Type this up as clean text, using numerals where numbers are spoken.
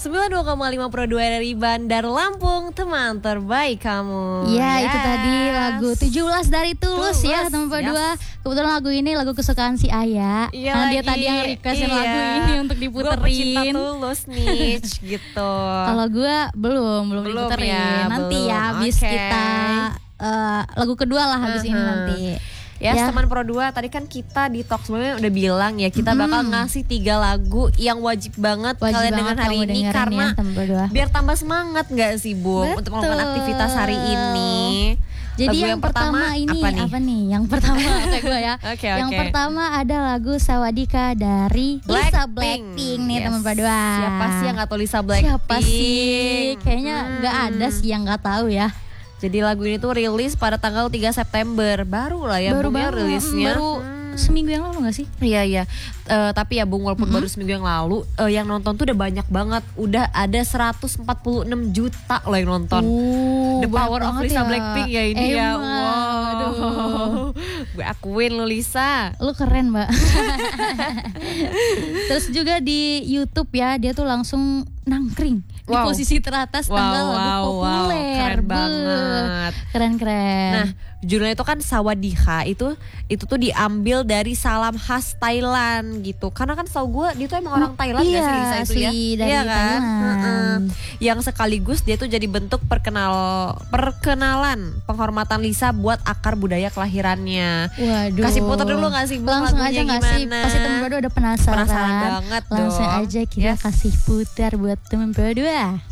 92,5 Pro 2 dari Bandar Lampung, teman terbaik kamu. Iya, itu tadi lagu 17 dari Tulus ya, teman Pro 2. Kebetulan lagu ini lagu kesukaan si Aya. Iya, karena dia tadi yang requestin lagu ini untuk diputerin. Gue pecinta Tulus nih, gitu. Kalau gue belum diputerin. Ya, nanti belum. Ya, habis kita lagu kedua lah habis ini nanti. Ya, teman Pro 2, tadi kan kita di talk sebelumnya udah bilang ya, kita bakal ngasih 3 lagu yang wajib banget kalian dengar hari ini karena ya, biar tambah semangat gak sih Bung untuk melakukan aktivitas hari ini. Jadi yang pertama ini apa nih? Yang pertama kayak gue ya. Yang pertama ada lagu Sawadika dari Lisa Blackpink nih, teman Pro 2. Siapa sih yang gak tahu Lisa Blackpink? Siapa sih? Kayaknya gak ada sih yang gak tahu ya. Jadi lagu ini tuh rilis pada tanggal 3 September. Baru lah ya Bung ya rilisnya. Baru seminggu yang lalu gak sih? Iya. Tapi ya Bung, walaupun baru seminggu yang lalu, yang nonton tuh udah banyak banget. Udah ada 146 juta loh yang nonton. The power of Lisa Blackpink ya ini ya. Wow. Gue akuin lo Lisa. Lu keren Mbak. Terus juga di YouTube ya, dia tuh langsung nangkring di posisi teratas tanggal lagu populer. Keren banget. Keren. Nah, judulnya itu kan Sawadika, itu tuh diambil dari salam khas Thailand gitu. Karena kan setahu gue dia tuh emang orang Thailand gak sih Lisa itu ya? Dari kan? Thailand. Yang sekaligus dia tuh jadi bentuk perkenalan penghormatan Lisa buat akar budaya kelahirannya. Waduh. Kasih putar dulu gak sih Bung? Langsung aja gak sih? Pasti temen Pro 2 udah penasaran. Penasaran banget Langsung dong. aja kita kasih putar buat temen Pro 2.